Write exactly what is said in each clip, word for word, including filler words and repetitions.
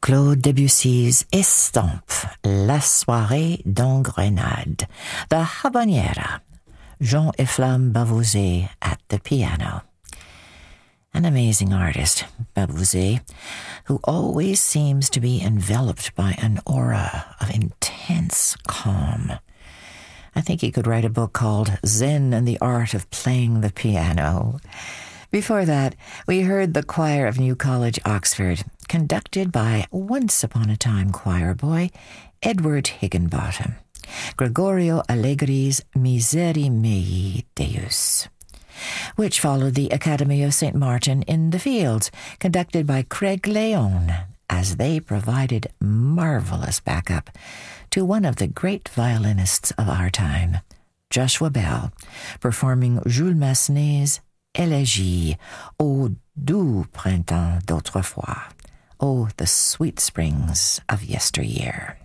Claude Debussy's Estampes, La Soirée d'Engrenade, The Habanera, Jean Efflam Bavouzet at the piano. An amazing artist, Bavouzet, who always seems to be enveloped by an aura of intense calm. I think he could write a book called Zen and the Art of Playing the Piano. Before that, we heard the choir of New College, Oxford, conducted by once-upon-a-time choir boy Edward Higginbottom, Gregorio Allegri's Miseri Mei Deus, which followed the Academy of Saint Martin in the Fields, conducted by Craig Leon, as they provided marvelous backup to one of the great violinists of our time, Joshua Bell, performing Jules Massenet's Élégie, Au doux printemps d'autrefois, Oh, the sweet springs of yesteryear.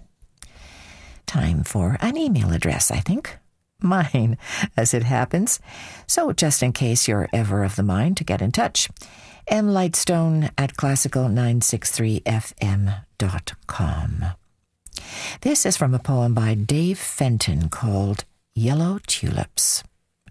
Time for an email address, I think. Mine, as it happens. So just in case you're ever of the mind to get in touch, mlightstone at classical nine sixty-three f m dot com. This is from a poem by Dave Fenton called Yellow Tulips.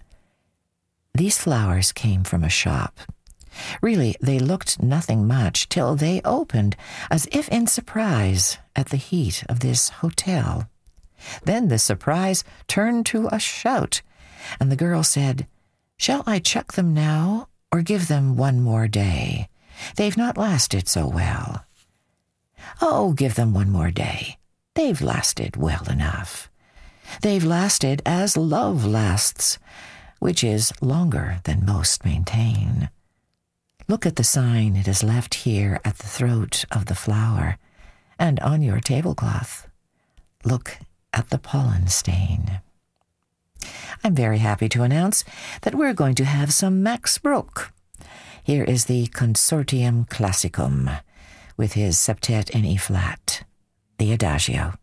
These flowers came from a shop. Really, they looked nothing much till they opened, as if in surprise at the heat of this hotel. Then the surprise turned to a shout, and the girl said, "Shall I chuck them now, or give them one more day? They've not lasted so well." "Oh, give them one more day. They've lasted well enough. They've lasted as love lasts, which is longer than most maintain. Look at the sign it has left here at the throat of the flower, and on your tablecloth. Look at the pollen stain." I'm very happy to announce that we're going to have some Max Bruch. Here is the Consortium Classicum with his septet in E-flat, the Adagio.